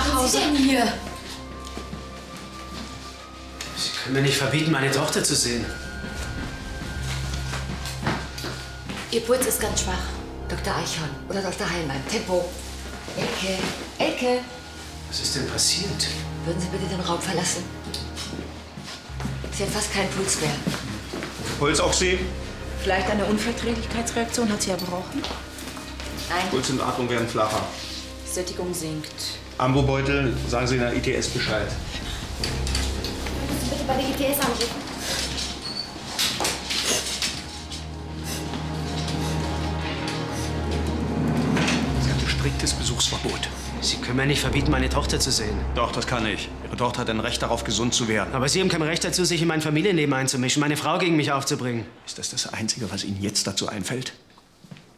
nach Hause. Was ist denn hier? Sie können mir nicht verbieten, meine Tochter zu sehen. Ihr Puls ist ganz schwach. Dr. Eichhorn oder Dr. Heilmann. Tempo. Elke. Elke. Was ist denn passiert? Würden Sie bitte den Raum verlassen? Sie hat fast keinen Puls mehr. Pulsoxy. Vielleicht eine Unverträglichkeitsreaktion. Hat sie erbrochen? Nein. Puls und Atmung werden flacher. Sättigung sinkt. Ambobeutel, sagen Sie in der ITS Bescheid. Können Sie bitte bei der ITS anrufen? Sie hatte striktes Besuchsverbot. Sie können mir nicht verbieten, meine Tochter zu sehen. Doch, das kann ich. Ihre Tochter hat ein Recht darauf, gesund zu werden. Aber Sie haben kein Recht dazu, sich in mein Familienleben einzumischen, meine Frau gegen mich aufzubringen. Ist das das Einzige, was Ihnen jetzt dazu einfällt?